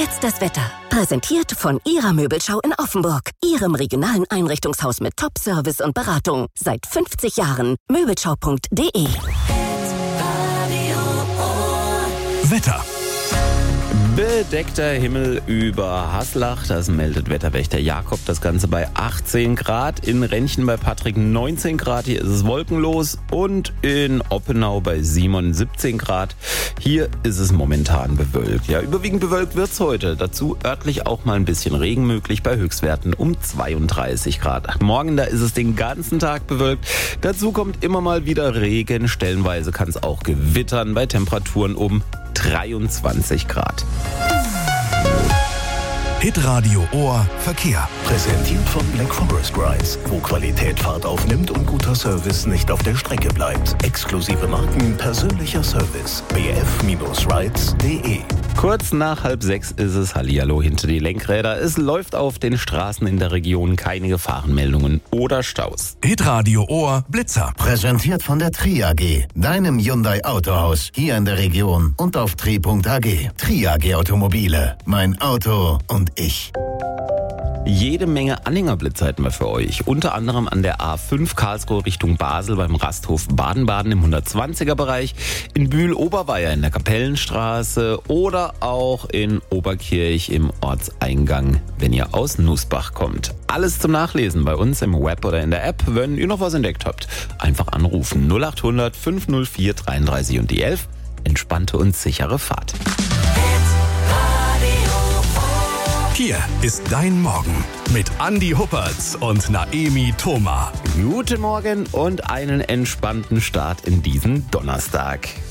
jetzt das Wetter. Präsentiert von Ihrer Möbelschau in Offenburg. Ihrem regionalen Einrichtungshaus mit Top-Service und Beratung. Seit 50 Jahren. Möbelschau.de. Wetter. Bedeckter Himmel über Haslach, das meldet Wetterwächter Jakob. Das Ganze bei 18 Grad. In Renchen bei Patrick 19 Grad. Hier ist es wolkenlos. Und in Oppenau bei Simon 17 Grad. Hier ist es momentan bewölkt. Ja, überwiegend bewölkt wird's heute. Dazu örtlich auch mal ein bisschen Regen möglich bei Höchstwerten um 32 Grad. Morgen, da ist es den ganzen Tag bewölkt. Dazu kommt immer mal wieder Regen. Stellenweise kann es auch gewittern bei Temperaturen um 23 Grad. Hitradio Ohr Verkehr. Präsentiert von Black Forest Rides, wo Qualität Fahrt aufnimmt und guter Service nicht auf der Strecke bleibt. Exklusive Marken, persönlicher Service. bf-rides.de. Kurz nach 5:30 ist es. Hallihallo hinter die Lenkräder. Es läuft auf den Straßen in der Region keine Gefahrenmeldungen oder Staus. Hitradio Ohr Blitzer. Präsentiert von der Tri AG, deinem Hyundai Autohaus, hier in der Region und auf tri.ag. Tri AG Automobile, mein Auto und ich. Jede Menge Anhängerblitzer hätten wir für euch. Unter anderem an der A5 Karlsruhe Richtung Basel beim Rasthof Baden-Baden im 120er-Bereich, in Bühl-Oberweier in der Kapellenstraße oder auch in Oberkirch im Ortseingang, wenn ihr aus Nussbach kommt. Alles zum Nachlesen bei uns im Web oder in der App. Wenn ihr noch was entdeckt habt, einfach anrufen 0800 504 33 und die 11. Entspannte und sichere Fahrt. Hier ist dein Morgen mit Andi Huppertz und Naemi Thoma. Guten Morgen und einen entspannten Start in diesen Donnerstag.